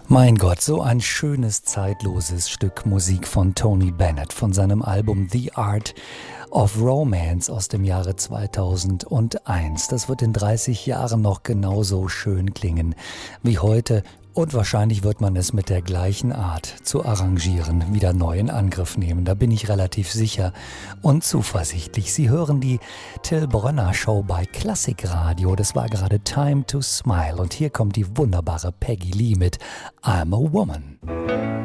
Mein Gott, so ein schönes, zeitloses Stück Musik von Tony Bennett von seinem Album The Art of Romance aus dem Jahre 2001. Das wird in 30 Jahren noch genauso schön klingen wie heute. Und wahrscheinlich wird man es mit der gleichen Art zu arrangieren wieder neu in Angriff nehmen. Da bin ich relativ sicher und zuversichtlich. Sie hören die Till Brönner Show bei Klassikradio. Das war gerade Time to Smile. Und hier kommt die wunderbare Peggy Lee mit I'm a Woman.